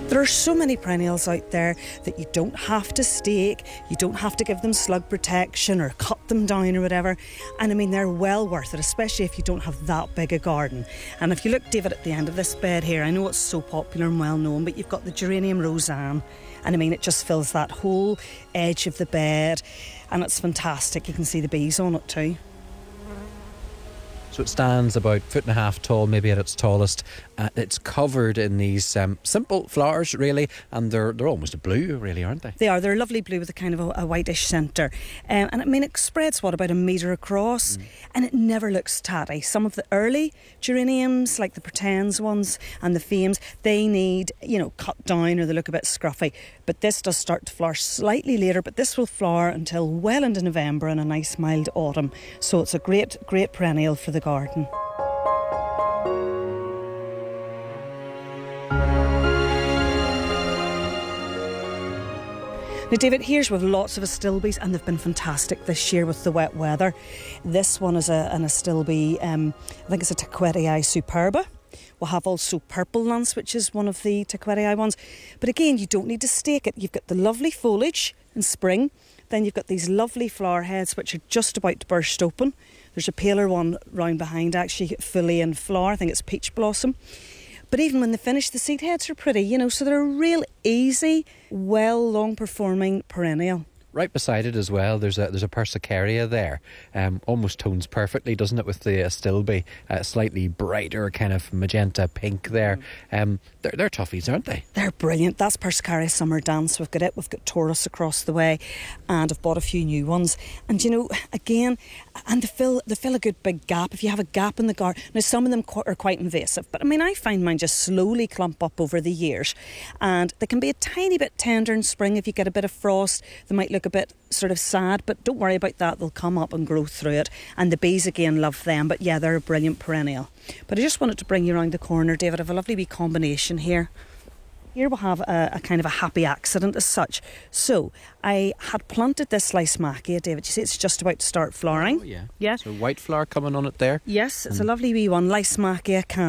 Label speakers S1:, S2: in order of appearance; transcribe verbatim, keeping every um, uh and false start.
S1: There are so many perennials out there that you don't have to stake, you don't have to give them slug protection or cut them down or whatever. And I mean, they're well worth it, especially if you don't have that big a garden. And if you look, David, at the end of this bed here, I know it's so popular and well known, but you've got the Geranium Roseanne. And I mean, it just fills that whole edge of the bed, and it's fantastic. You can see the bees on it too.
S2: So it stands about a foot and a half tall, maybe at its tallest. Uh, it's covered in these um, simple flowers, really, and they're they're almost blue, really, aren't they?
S1: They are. They're lovely blue with a kind of a, a whitish centre. Um, and I mean, it spreads, what, about a metre across? Mm. And it never looks tatty. Some of the early geraniums, like the Pretends ones and the Fames, they need, you know, cut down or they look a bit scruffy. But this does start to flower slightly later, but this will flower until well into November in a nice mild autumn. So it's a great, great perennial for the garden. Now, David, here's with lots of astilbes, and they've been fantastic this year with the wet weather. This one is a, an astilbe, um, I think it's a Taquetii superba. We'll have also Purple Lance, which is one of the Taquetii ones. But again, you don't need to stake it. You've got the lovely foliage in spring. Then you've got these lovely flower heads, which are just about to burst open. There's a paler one round behind, actually, fully in flower. I think it's Peach Blossom. But even when they finish, the seed heads are pretty, you know, so they're a real easy, well, long-performing perennial.
S2: Right beside it as well, there's a there's a Persicaria there. Um, almost tones perfectly, doesn't it, with the astilbe, uh, slightly brighter kind of magenta pink there. Um, they're, they're toughies, aren't they?
S1: They're brilliant. That's Persicaria Summer Dance. We've got it. We've got Taurus across the way, and I've bought a few new ones. And you know, again, and they fill they fill a good big gap. If you have a gap in the garden, now some of them are quite invasive, but I mean, I find mine just slowly clump up over the years, and they can be a tiny bit tender in spring if you get a bit of frost. They might look a bit sort of sad, but don't worry about that. They'll come up and grow through it, and the bees again love them. But yeah, they're a brilliant perennial. But I just wanted to bring you around the corner, David. I have a lovely wee combination here. Here we'll have a, a kind of a happy accident as such. So I had planted this Lysmachia, David. You see it's just about to start flowering.
S2: Oh, yeah.
S1: Yeah.
S2: So white flower coming on it there.
S1: Yes, it's mm. a lovely wee one, Lysmachia can